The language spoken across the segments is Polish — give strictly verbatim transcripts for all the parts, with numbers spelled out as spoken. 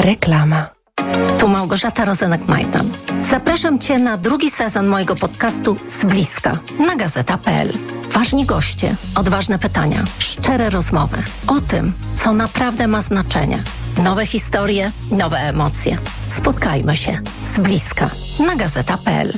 Reklama. Tu Małgorzata Rozenek-Majdan. Zapraszam Cię na drugi sezon mojego podcastu Z bliska na gazeta kropka p l. Ważni goście, odważne pytania, szczere rozmowy o tym, co naprawdę ma znaczenie. Nowe historie, nowe emocje. Spotkajmy się z bliska na gazeta kropka p l.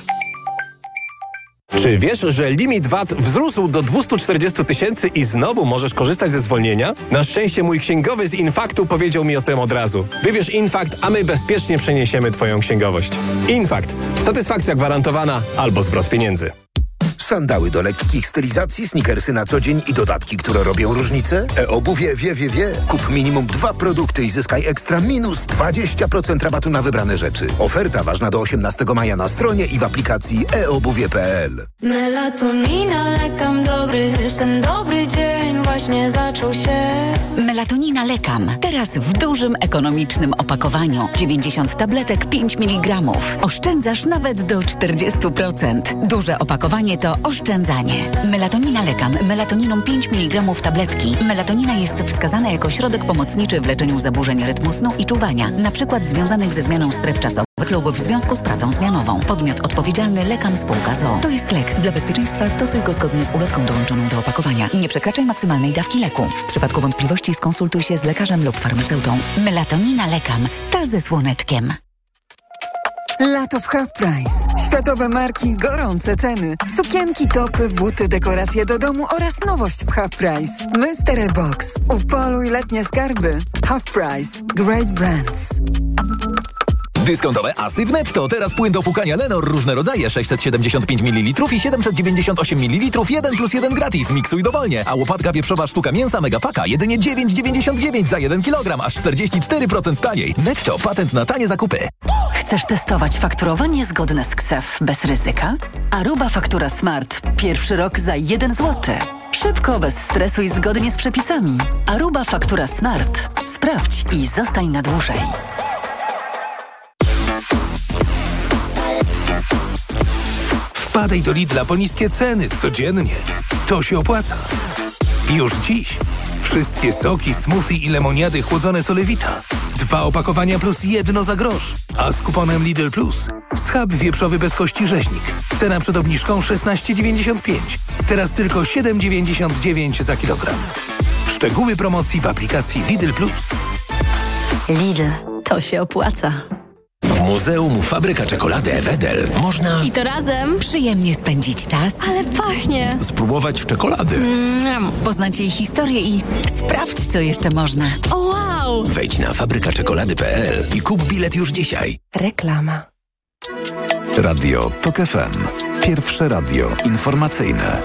Czy wiesz, że limit V A T wzrósł do dwieście czterdzieści tysięcy i znowu możesz korzystać ze zwolnienia? Na szczęście mój księgowy z Infaktu powiedział mi o tym od razu. Wybierz Infakt, a my bezpiecznie przeniesiemy Twoją księgowość. Infakt. Satysfakcja gwarantowana albo zwrot pieniędzy. Sandały do lekkich stylizacji, sneakersy na co dzień i dodatki, które robią różnicę? E-obuwie wie, wie, wie. Kup minimum dwa produkty i zyskaj ekstra minus dwadzieścia procent rabatu na wybrane rzeczy. Oferta ważna do osiemnastego maja na stronie i w aplikacji e obuwie kropka p l. Melatonina, lekam dobry, ten dobry dzień właśnie zaczął się. Melatonina Lekam. Teraz w dużym, ekonomicznym opakowaniu. dziewięćdziesiąt tabletek, pięć miligramów. Oszczędzasz nawet do czterdzieści procent. Duże opakowanie to oszczędzanie. Melatonina Lekam. Melatoniną pięć miligramów tabletki. Melatonina jest wskazana jako środek pomocniczy w leczeniu zaburzeń rytmu snu i czuwania, na przykład związanych ze zmianą stref czasowych lub w związku z pracą zmianową. Podmiot odpowiedzialny Lekam Spółka z o o. To jest lek. Dla bezpieczeństwa stosuj go zgodnie z ulotką dołączoną do opakowania. Nie przekraczaj maksymalnej dawki leku. W przypadku wątpliwości skonsultuj się z lekarzem lub farmaceutą. Melatonina Lekam. Ta ze słoneczkiem. Lato w Half Price. Światowe marki, gorące ceny. Sukienki, topy, buty, dekoracje do domu oraz nowość w Half Price. Mystery Box. Upoluj letnie skarby. Half Price. Great brands. Dyskontowe asy w Netto. Teraz płyn do płukania Lenor. Różne rodzaje. sześćset siedemdziesiąt pięć mililitrów i siedemset dziewięćdziesiąt osiem mililitrów. jeden plus jeden gratis. Miksuj dowolnie. A łopatka wieprzowa sztuka mięsa Megapaka jedynie dziewięć dziewięćdziesiąt dziewięć za jeden kilogram. Aż czterdzieści cztery procent taniej. Netto. Patent na tanie zakupy. Chcesz testować fakturowanie zgodne z K S E F bez ryzyka? Aruba Faktura Smart. Pierwszy rok za jeden złoty. Szybko, bez stresu i zgodnie z przepisami. Aruba Faktura Smart. Sprawdź i zostań na dłużej. Wpadaj do Lidla po niskie ceny codziennie. To się opłaca. Już dziś. Wszystkie soki, smoothie i lemoniady chłodzone Solewita. Dwa opakowania plus jedno za grosz. A z kuponem Lidl Plus schab wieprzowy bez kości rzeźnik. Cena przed obniżką szesnaście dziewięćdziesiąt pięć. Teraz tylko siedem dziewięćdziesiąt dziewięć za kilogram. Szczegóły promocji w aplikacji Lidl Plus. Lidl. To się opłaca. W Muzeum Fabryka Czekolady Wedel można... I to razem. Przyjemnie spędzić czas. Ale pachnie. spróbować czekolady. Mm. Poznać jej historię i sprawdź, co jeszcze można. O wow! Wejdź na fabryka czekolady kropka p l i kup bilet już dzisiaj. Reklama. Radio Tok F M. Pierwsze radio informacyjne.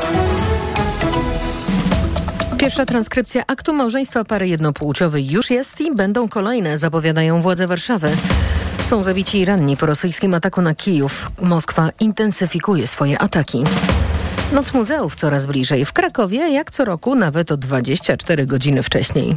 Pierwsza transkrypcja aktu małżeństwa pary jednopłciowej już jest i będą kolejne, zapowiadają władze Warszawy. Są zabici i ranni po rosyjskim ataku na Kijów. Moskwa intensyfikuje swoje ataki. Noc muzeów coraz bliżej. W Krakowie, jak co roku, nawet o dwadzieścia cztery godziny wcześniej.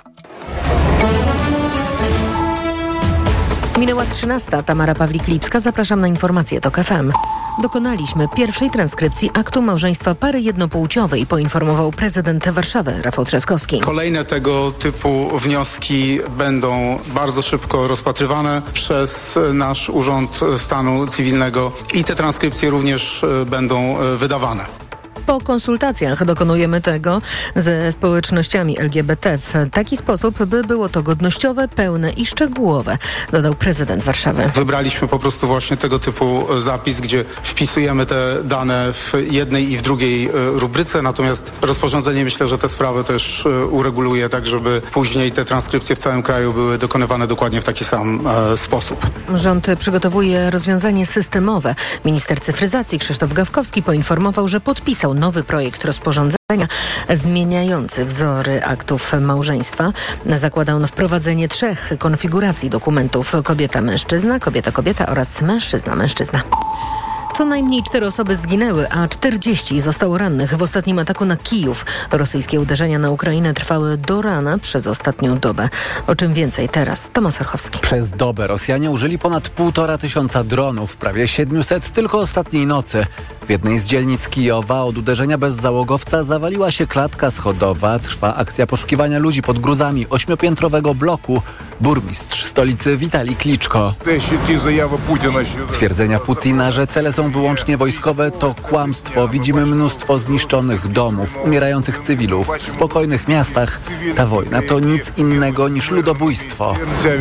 Minęła trzynasta. Tamara Pawlik-Lipska. Zapraszam na informacje Tok F M. Dokonaliśmy pierwszej transkrypcji aktu małżeństwa pary jednopłciowej, poinformował prezydent Warszawy Rafał Trzaskowski. Kolejne tego typu wnioski będą bardzo szybko rozpatrywane przez nasz Urząd Stanu Cywilnego i te transkrypcje również będą wydawane. Po konsultacjach dokonujemy tego ze społecznościami L G B T w taki sposób, by było to godnościowe, pełne i szczegółowe, dodał prezydent Warszawy. Wybraliśmy po prostu właśnie tego typu zapis, gdzie wpisujemy te dane w jednej i w drugiej rubryce, natomiast rozporządzenie myślę, że te sprawy też ureguluje tak, żeby później te transkrypcje w całym kraju były dokonywane dokładnie w taki sam e, sposób. Rząd przygotowuje rozwiązanie systemowe. Minister cyfryzacji Krzysztof Gawkowski poinformował, że podpisał nowy projekt rozporządzenia zmieniający wzory aktów małżeństwa. Zakłada on wprowadzenie trzech konfiguracji dokumentów: kobieta-mężczyzna, kobieta-kobieta oraz mężczyzna-mężczyzna. Co najmniej cztery osoby zginęły, a czterdzieści zostało rannych w ostatnim ataku na Kijów. Rosyjskie uderzenia na Ukrainę trwały do rana przez ostatnią dobę. O czym więcej teraz Tomasz Orchowski. Przez dobę Rosjanie użyli ponad półtora tysiąca dronów, prawie siedmiuset tylko ostatniej nocy. W jednej z dzielnic Kijowa od uderzenia bezzałogowca zawaliła się klatka schodowa. Trwa akcja poszukiwania ludzi pod gruzami ośmiopiętrowego bloku. burmistrz stolicy Witalij Kliczko. Twierdzenia Putina, że cele są wyłącznie wojskowe, to kłamstwo. Widzimy mnóstwo zniszczonych domów, umierających cywilów. W spokojnych miastach ta wojna to nic innego niż ludobójstwo.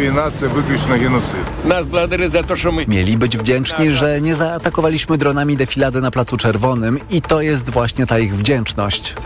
Mieli być wdzięczni, że nie zaatakowaliśmy dronami defilady na Placu Czerwonym i to jest właśnie ta ich wdzięczność.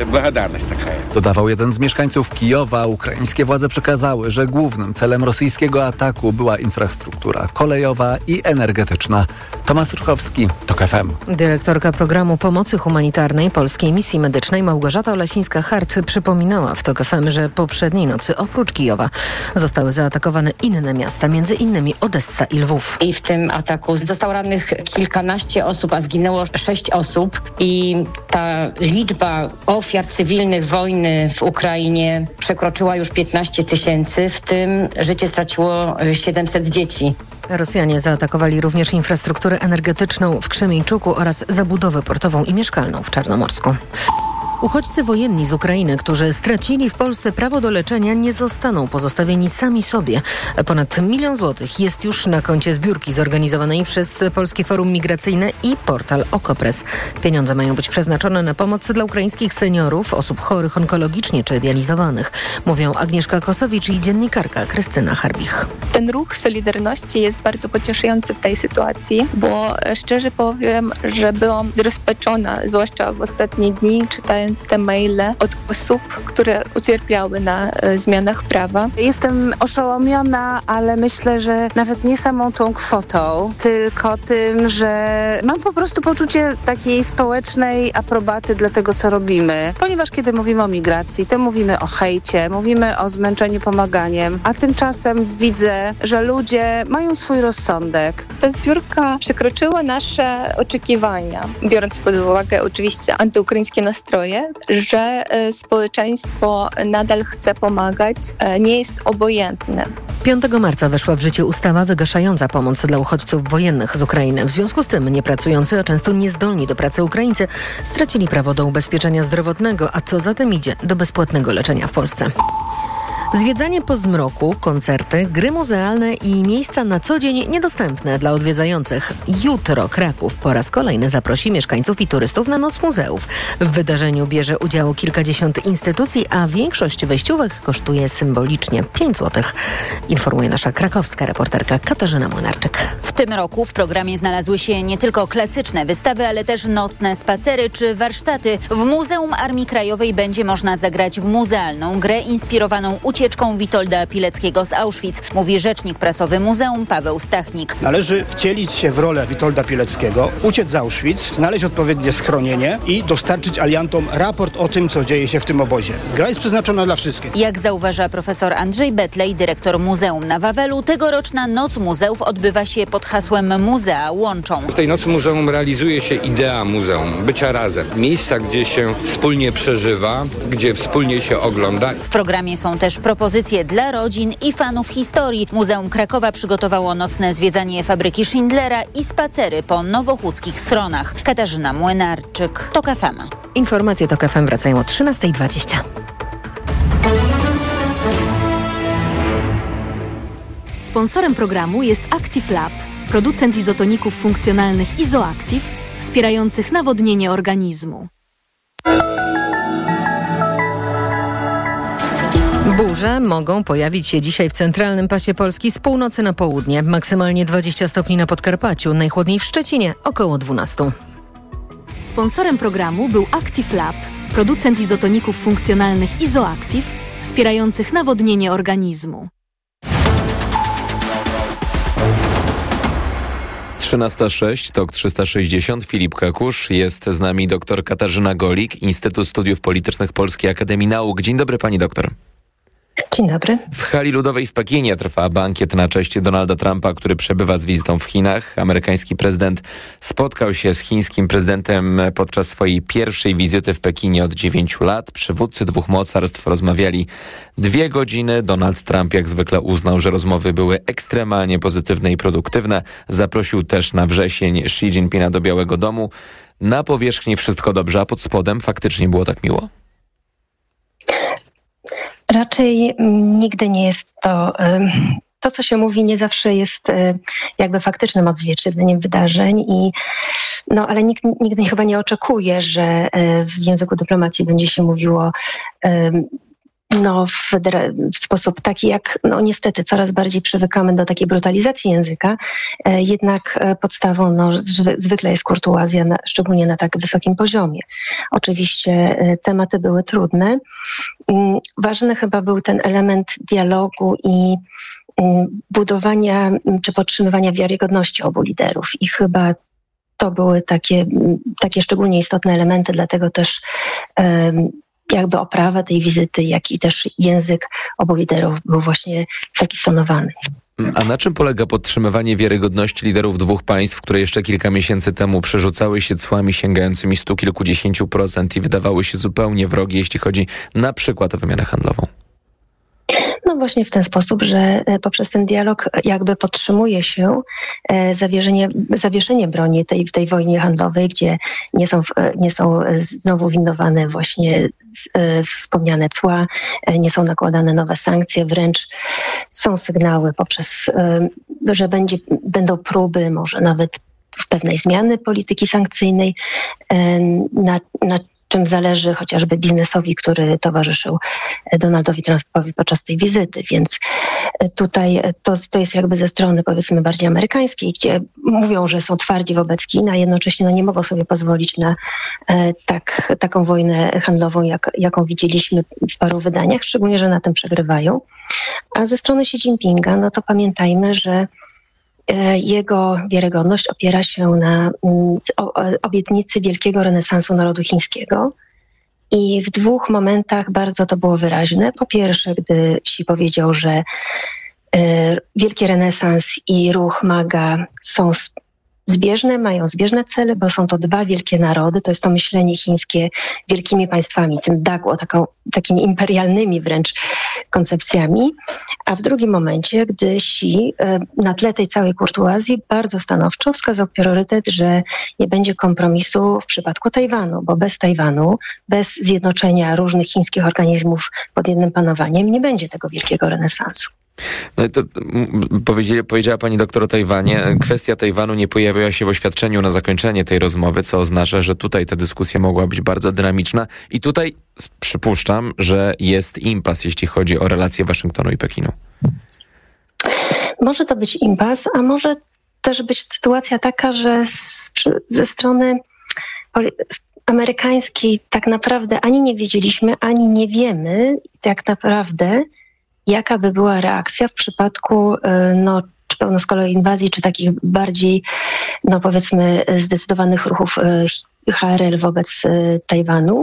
Dodawał jeden z mieszkańców Kijowa. Ukraińskie władze przekazały, że głównym celem rosyjskiego ataku była infrastruktura kolejowa i energetyczna. Tomasz Ruchowski, TOK F M. Dyrektorka programu pomocy humanitarnej Polskiej Misji Medycznej Małgorzata Olesińska-Hart przypominała w TOK F M, że poprzedniej nocy oprócz Kijowa zostały zaatakowane inne miasta, między innymi Odessa i Lwów. I w tym ataku zostało rannych kilkanaście osób, a zginęło sześć osób i ta liczba ofiar cywilnych wojny w Ukrainie przekroczyła już piętnaście tysięcy, w tym życie straciło siedemset dzieci. Rosjanie zaatakowali również infrastrukturę energetyczną w Krzemieńczuku oraz zabudowę portową i mieszkalną w Czarnomorsku. Uchodźcy wojenni z Ukrainy, którzy stracili w Polsce prawo do leczenia, nie zostaną pozostawieni sami sobie. Ponad milion złotych jest już na koncie zbiórki zorganizowanej przez Polskie Forum Migracyjne i portal Okopres. Pieniądze mają być przeznaczone na pomoc dla ukraińskich seniorów, osób chorych onkologicznie czy dializowanych. Mówią Agnieszka Kosowicz i dziennikarka Krystyna Harbich. Ten ruch Solidarności jest bardzo pocieszający w tej sytuacji, bo szczerze powiem, że byłam zrozpaczona, zwłaszcza w ostatnie dni, czytając te maile od osób, które ucierpiały na e, zmianach prawa. Jestem oszołomiona, ale myślę, że nawet nie samą tą kwotą, tylko tym, że mam po prostu poczucie takiej społecznej aprobaty dla tego, co robimy. Ponieważ kiedy mówimy o migracji, to mówimy o hejcie, mówimy o zmęczeniu pomaganiem, a tymczasem widzę, że ludzie mają swój rozsądek. Ta zbiórka przekroczyła nasze oczekiwania, biorąc pod uwagę oczywiście antyukraińskie nastroje, że społeczeństwo nadal chce pomagać, nie jest obojętne. piątego marca weszła w życie ustawa wygaszająca pomoc dla uchodźców wojennych z Ukrainy. W związku z tym niepracujący, a często niezdolni do pracy Ukraińcy stracili prawo do ubezpieczenia zdrowotnego, a co za tym idzie, do bezpłatnego leczenia w Polsce. Zwiedzanie po zmroku, koncerty, gry muzealne i miejsca na co dzień niedostępne dla odwiedzających. Jutro Kraków po raz kolejny zaprosi mieszkańców i turystów na Noc Muzeów. W wydarzeniu bierze udział kilkadziesiąt instytucji, a większość wejściówek kosztuje symbolicznie pięć złotych. Informuje nasza krakowska reporterka Katarzyna Młynarczyk. W tym roku w programie znalazły się nie tylko klasyczne wystawy, ale też nocne spacery czy warsztaty. W Muzeum Armii Krajowej będzie można zagrać w muzealną grę inspirowaną ucieczką ucieczką Witolda Pileckiego z Auschwitz, mówi rzecznik prasowy muzeum Paweł Stachnik. Należy wcielić się w rolę Witolda Pileckiego, uciec z Auschwitz, znaleźć odpowiednie schronienie i dostarczyć aliantom raport o tym, co dzieje się w tym obozie. Gra jest przeznaczona dla wszystkich. Jak zauważa profesor Andrzej Betlej, dyrektor Muzeum na Wawelu, tegoroczna Noc Muzeów odbywa się pod hasłem Muzea łączą. W tej Nocy Muzeum realizuje się idea muzeum, bycia razem. Miejsca, gdzie się wspólnie przeżywa, gdzie wspólnie się ogląda. W programie są też propozycje dla rodzin i fanów historii. Muzeum Krakowa przygotowało nocne zwiedzanie fabryki Schindlera i spacery po nowochódzkich stronach. Katarzyna Młynarczyk, TOK F M. Informacje TOK F M wracają o trzynasta dwadzieścia. Sponsorem programu jest Active Lab, producent izotoników funkcjonalnych Izoactive, wspierających nawodnienie organizmu. Burze mogą pojawić się dzisiaj w centralnym pasie Polski z północy na południe. Maksymalnie dwadzieścia stopni na Podkarpaciu, najchłodniej w Szczecinie około dwanaście. Sponsorem programu był Active Lab, producent izotoników funkcjonalnych Izoactive, wspierających nawodnienie organizmu. trzynasta sześć, TOK trzysta sześćdziesiąt, Filip Kakusz, jest z nami doktor Katarzyna Golik, Instytut Studiów Politycznych Polskiej Akademii Nauk. Dzień dobry, pani doktor. Dzień dobry. W hali ludowej w Pekinie trwa bankiet na cześć Donalda Trumpa, który przebywa z wizytą w Chinach. Amerykański prezydent spotkał się z chińskim prezydentem podczas swojej pierwszej wizyty w Pekinie od dziewięciu lat. Przywódcy dwóch mocarstw rozmawiali dwie godziny. Donald Trump jak zwykle uznał, że rozmowy były ekstremalnie pozytywne i produktywne. Zaprosił też na wrzesień Xi Jinpinga do Białego Domu. Na powierzchni wszystko dobrze, a pod spodem faktycznie było tak miło? Raczej nigdy nie jest to... To, co się mówi, nie zawsze jest jakby faktycznym odzwierciedleniem wydarzeń, i, no, ale nikt nigdy chyba nie oczekuje, że w języku dyplomacji będzie się mówiło no, w, w sposób taki, jak no, niestety coraz bardziej przywykamy do takiej brutalizacji języka. Jednak podstawą no, zwykle jest kurtuazja, na, szczególnie na tak wysokim poziomie. Oczywiście tematy były trudne. Ważny chyba był ten element dialogu i budowania czy podtrzymywania wiarygodności obu liderów, i chyba to były takie, takie szczególnie istotne elementy, dlatego też um, jakby oprawa tej wizyty, jak i też język obu liderów był właśnie taki stonowany. A na czym polega podtrzymywanie wiarygodności liderów dwóch państw, które jeszcze kilka miesięcy temu przerzucały się cłami sięgającymi stu kilkudziesięciu procent i wydawały się zupełnie wrogie, jeśli chodzi na przykład o wymianę handlową? No właśnie w ten sposób, że poprzez ten dialog jakby podtrzymuje się zawieszenie, zawieszenie broni tej, w tej wojnie handlowej, gdzie nie są, nie są znowu windowane właśnie wspomniane cła, nie są nakładane nowe sankcje, wręcz są sygnały poprzez, że będzie, będą próby może nawet pewnej zmiany polityki sankcyjnej, na, na czym zależy chociażby biznesowi, który towarzyszył Donaldowi Trumpowi podczas tej wizyty. Więc tutaj to, to jest jakby ze strony powiedzmy bardziej amerykańskiej, gdzie mówią, że są twardzi wobec Chin, a jednocześnie no, nie mogą sobie pozwolić na e, tak, taką wojnę handlową, jak, jaką widzieliśmy w paru wydaniach, szczególnie, że na tym przegrywają. A ze strony Xi Jinpinga, no to pamiętajmy, że jego wiarygodność opiera się na obietnicy wielkiego renesansu narodu chińskiego. I w dwóch momentach bardzo to było wyraźne. Po pierwsze, gdy Xi powiedział, że wielki renesans i ruch MAGA są zbieżne, mają zbieżne cele, bo są to dwa wielkie narody, to jest to myślenie chińskie wielkimi państwami, tym Daguo, taką, takimi imperialnymi wręcz koncepcjami. A w drugim momencie, gdy Xi na tle tej całej kurtuazji bardzo stanowczo wskazał priorytet, że nie będzie kompromisu w przypadku Tajwanu, bo bez Tajwanu, bez zjednoczenia różnych chińskich organizmów pod jednym panowaniem nie będzie tego wielkiego renesansu. No to powiedziała, powiedziała pani doktor o Tajwanie. Kwestia Tajwanu nie pojawiła się w oświadczeniu na zakończenie tej rozmowy, co oznacza, że tutaj ta dyskusja mogła być bardzo dynamiczna i tutaj przypuszczam, że jest impas, jeśli chodzi o relacje Waszyngtonu i Pekinu. Może to być impas, a może też być sytuacja taka, że z, ze strony amerykańskiej tak naprawdę ani nie wiedzieliśmy, ani nie wiemy tak naprawdę, jaka by była reakcja w przypadku no, czy pełnoskalowej inwazji, czy takich bardziej, no powiedzmy, zdecydowanych ruchów H R L wobec Tajwanu.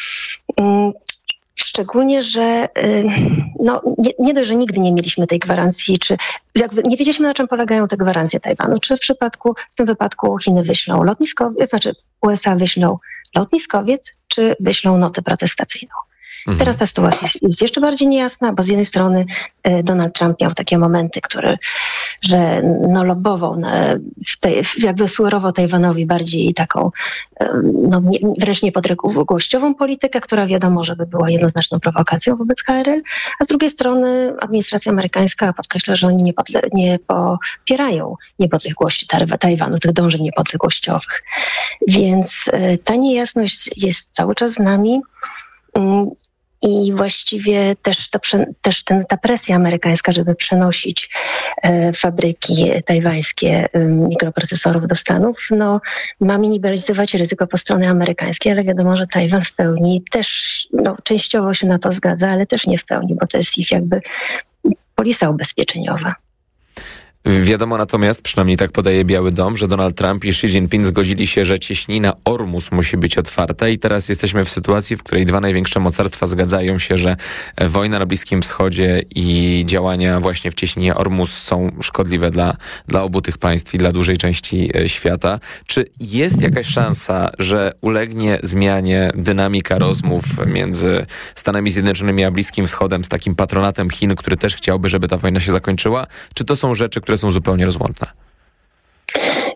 Szczególnie, że no, nie, nie dość, że nigdy nie mieliśmy tej gwarancji, czy jakby nie wiedzieliśmy, na czym polegają te gwarancje Tajwanu. Czy w przypadku, w tym wypadku Chiny wyślą lotniskowiec, znaczy U S A wyślą lotniskowiec, czy wyślą notę protestacyjną. Mhm. Teraz ta sytuacja jest, jest jeszcze bardziej niejasna, bo z jednej strony e, Donald Trump miał takie momenty, które, że no, lobbował, na, w tej, jakby sugerował Tajwanowi bardziej taką e, no, nie, wręcz niepodległościową politykę, która wiadomo, żeby była jednoznaczną prowokacją wobec H R L, a z drugiej strony administracja amerykańska podkreśla, że oni nie, podle, nie popierają niepodległości Tajwanu, tych dążeń niepodległościowych. Więc e, ta niejasność jest cały czas z nami. Mm, I właściwie też, to, też ten, ta presja amerykańska, żeby przenosić e, fabryki tajwańskie e, mikroprocesorów do Stanów, no, ma minimalizować ryzyko po stronie amerykańskiej, ale wiadomo, że Tajwan w pełni też no, częściowo się na to zgadza, ale też nie w pełni, bo to jest ich jakby polisa ubezpieczeniowa. Wiadomo natomiast, przynajmniej tak podaje Biały Dom, że Donald Trump i Xi Jinping zgodzili się, że cieśnina Ormus musi być otwarta i teraz jesteśmy w sytuacji, w której dwa największe mocarstwa zgadzają się, że wojna na Bliskim Wschodzie i działania właśnie w cieśninie Ormus są szkodliwe dla, dla obu tych państw i dla dużej części świata. Czy jest jakaś szansa, że ulegnie zmianie dynamika rozmów między Stanami Zjednoczonymi a Bliskim Wschodem z takim patronatem Chin, który też chciałby, żeby ta wojna się zakończyła? Czy to są rzeczy, które są zupełnie rozłączne?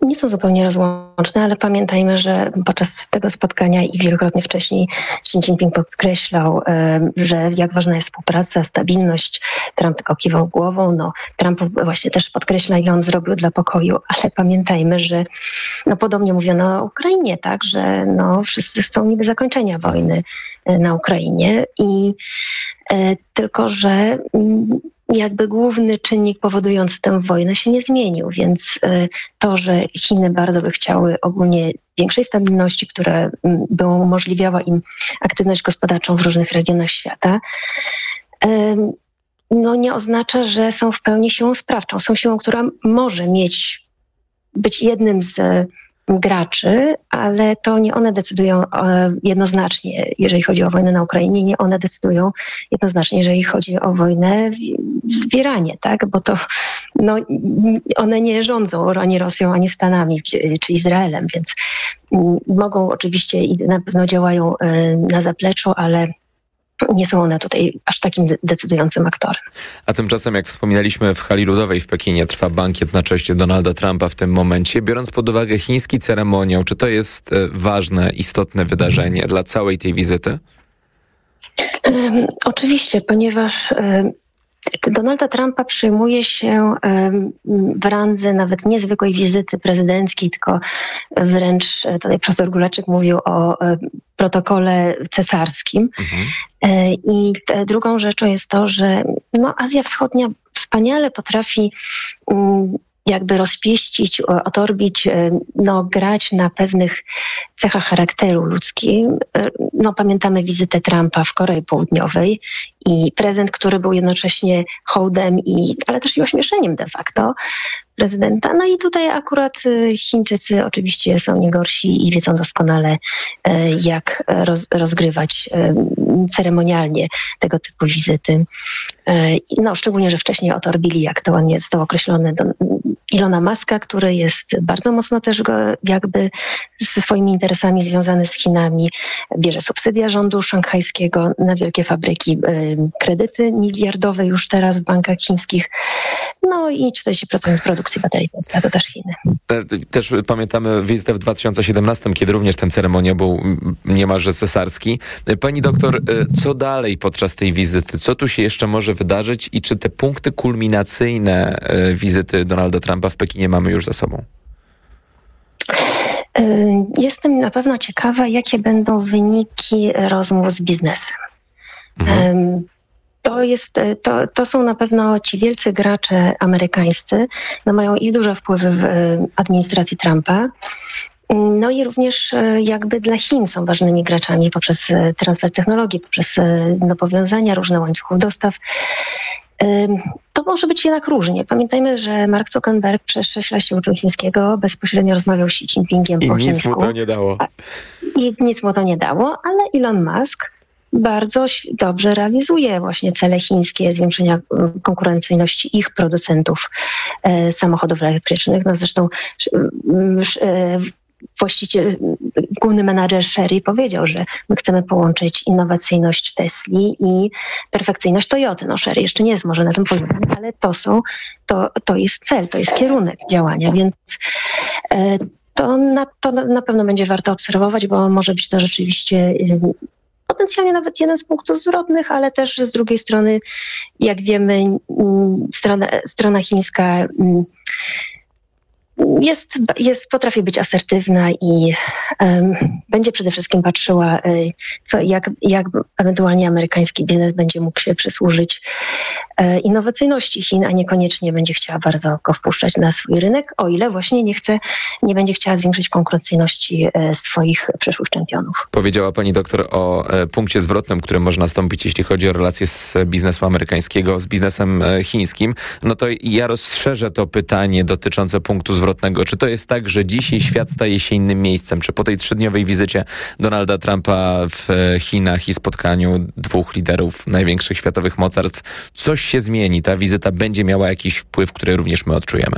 nie są zupełnie rozłączne, ale pamiętajmy, że podczas tego spotkania i wielokrotnie wcześniej Xi Jinping podkreślał, że jak ważna jest współpraca, stabilność. Trump tylko kiwał głową. No, Trump właśnie też podkreśla, ile on zrobił dla pokoju, ale pamiętajmy, że no, podobnie mówiono o Ukrainie, tak, że no, wszyscy chcą niby zakończenia wojny na Ukrainie i e, tylko, że m, jakby główny czynnik powodujący tę wojnę się nie zmienił, więc y, to, że Chiny bardzo by chciały ogólnie większej stabilności, która y, by umożliwiała im aktywność gospodarczą w różnych regionach świata, y, no nie oznacza, że są w pełni siłą sprawczą. Są siłą, która może mieć, być jednym z graczy, ale to nie one decydują jednoznacznie, jeżeli chodzi o wojnę na Ukrainie, nie one decydują jednoznacznie, jeżeli chodzi o wojnę w Iranie, tak? Bo to no, one nie rządzą ani Rosją, ani Stanami, czy Izraelem, więc mogą oczywiście i na pewno działają na zapleczu, ale nie są one tutaj aż takim decydującym aktorem. A tymczasem, jak wspominaliśmy, w hali ludowej w Pekinie trwa bankiet na cześć Donalda Trumpa w tym momencie. Biorąc pod uwagę chiński ceremoniał, czy to jest ważne, istotne wydarzenie dla całej tej wizyty? Um, oczywiście, ponieważ um, Donalda Trumpa przyjmuje się w randze nawet niezwykłej wizyty prezydenckiej, tylko wręcz tutaj profesor Gulaczyk mówił o protokole cesarskim. Mhm. I drugą rzeczą jest to, że no, Azja Wschodnia wspaniale potrafi jakby rozpieścić, otorbić, no, grać na pewnych cechach charakteru ludzkim. No, pamiętamy wizytę Trumpa w Korei Południowej i prezent, który był jednocześnie hołdem, i, ale też i ośmieszeniem de facto prezydenta. No i tutaj akurat Chińczycy oczywiście są nie gorsi i wiedzą doskonale, jak roz, rozgrywać ceremonialnie tego typu wizyty. No, szczególnie, że wcześniej otorbili, jak to ładnie zostało określone, do Ilona Muska, który jest bardzo mocno też go jakby ze swoimi interesami związany z Chinami. Bierze subsydia rządu szanghajskiego na wielkie fabryki, kredyty miliardowe już teraz w bankach chińskich. No i czterdzieści procent produkcji baterii Tesla to też Chiny. Też pamiętamy wizytę w dwa tysiące siedemnastym, kiedy również ten ceremoniał był niemalże cesarski. Pani doktor, co dalej podczas tej wizyty? Co tu się jeszcze może wydarzyć i czy te punkty kulminacyjne wizyty Donalda Trumpa w Pekinie mamy już za sobą? Jestem na pewno ciekawa, jakie będą wyniki rozmów z biznesem. Mhm. To, jest, to, to są na pewno ci wielcy gracze amerykańscy, no mają i duże wpływy w administracji Trumpa. No i również jakby dla Chin są ważnymi graczami poprzez transfer technologii, poprzez no, powiązania, różne łańcuchów dostaw. To może być jednak różnie. Pamiętajmy, że Mark Zuckerberg przez sześć lat się uczył chińskiego, bezpośrednio rozmawiał z Xi Jinpingiem po chińsku. I nic mu to nie dało. I nic mu to nie dało, ale Elon Musk bardzo dobrze realizuje właśnie cele chińskie, zwiększenia konkurencyjności ich producentów e, samochodów elektrycznych. No zresztą e, właściciel, główny menadżer Chery powiedział, że my chcemy połączyć innowacyjność Tesli i perfekcyjność Toyoty. No Chery jeszcze nie jest może na tym poziomie, ale to są, to, to jest cel, to jest kierunek działania, więc e, to, na, to na pewno będzie warto obserwować, bo może być to rzeczywiście e, potencjalnie nawet jeden z punktów zwrotnych, ale też z drugiej strony, jak wiemy, strona, strona chińska jest, jest, potrafi być asertywna i um, będzie przede wszystkim patrzyła, co, jak, jak ewentualnie amerykański biznes będzie mógł się przysłużyć e, innowacyjności Chin, a niekoniecznie będzie chciała bardzo go wpuszczać na swój rynek, o ile właśnie nie chce, nie będzie chciała zwiększyć konkurencyjności e, swoich przyszłych czempionów. Powiedziała pani doktor o e, punkcie zwrotnym, który może nastąpić, jeśli chodzi o relacje z biznesu amerykańskiego z biznesem e, chińskim. No to ja rozszerzę to pytanie dotyczące punktu zwrotnego. Czy to jest tak, że dzisiaj świat staje się innym miejscem? Czy po tej trzydniowej wizycie Donalda Trumpa w Chinach i spotkaniu dwóch liderów największych światowych mocarstw coś się zmieni? Ta wizyta będzie miała jakiś wpływ, który również my odczujemy?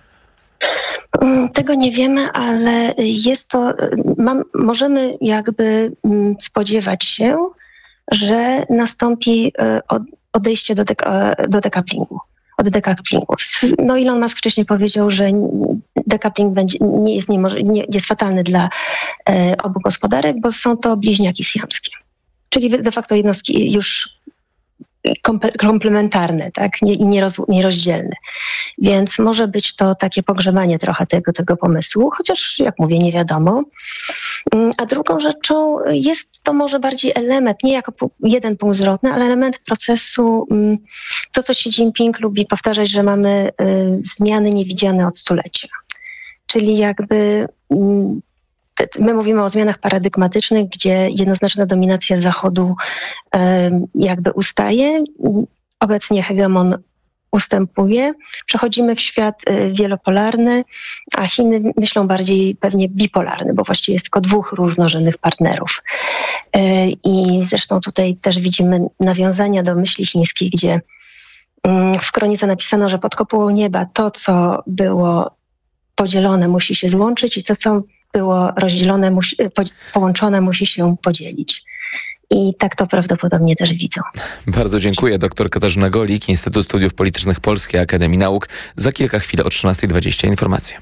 Tego nie wiemy, ale jest to, mam, możemy jakby spodziewać się, że nastąpi odejście do, deka, do dekaplingu. Od dekaplingu. No Elon Musk wcześniej powiedział, że decoupling będzie, nie jest, niemoż- nie, jest fatalny dla e, obu gospodarek, bo są to bliźniaki siamskie. Czyli de facto jednostki już komplementarne, tak, i nieroz, nierozdzielne. Więc może być to takie pogrzebanie trochę tego, tego pomysłu, chociaż jak mówię, nie wiadomo. A drugą rzeczą jest to może bardziej element, nie jako jeden punkt zwrotny, ale element procesu, to co Xi Jinping lubi powtarzać, że mamy zmiany niewidziane od stulecia. Czyli jakby my mówimy o zmianach paradygmatycznych, gdzie jednoznaczna dominacja Zachodu jakby ustaje. Obecnie hegemon ustępuje. Przechodzimy w świat wielopolarny, a Chiny myślą bardziej pewnie bipolarny, bo właściwie jest tylko dwóch równorzędnych partnerów. I zresztą tutaj też widzimy nawiązania do myśli chińskiej, gdzie w kronice napisano, że pod kopułą nieba to, co było podzielone, musi się złączyć i to, co było rozdzielone, musi, po, połączone, musi się podzielić. I tak to prawdopodobnie też widzą. Bardzo dziękuję. Doktor Katarzyna Golik, Instytut Studiów Politycznych Polskiej Akademii Nauk. Za kilka chwil o trzynasta dwadzieścia informacje.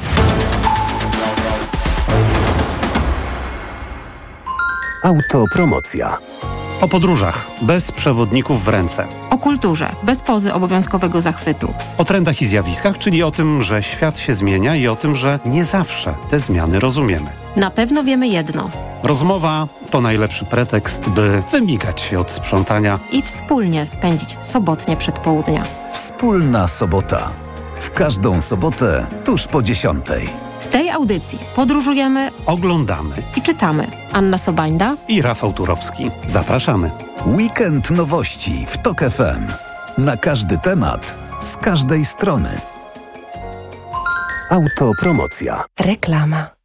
Autopromocja. O podróżach bez przewodników w ręce. O kulturze bez pozy obowiązkowego zachwytu. O trendach i zjawiskach, czyli o tym, że świat się zmienia i o tym, że nie zawsze te zmiany rozumiemy. Na pewno wiemy jedno. Rozmowa to najlepszy pretekst, by wymigać się od sprzątania i wspólnie spędzić sobotnie przedpołudnia. Wspólna sobota. W każdą sobotę tuż po dziesiątej. W tej audycji podróżujemy, oglądamy i czytamy. Anna Sobańda i Rafał Turowski. Zapraszamy. Weekend nowości w TOK F M. Na każdy temat, z każdej strony. Autopromocja. Reklama.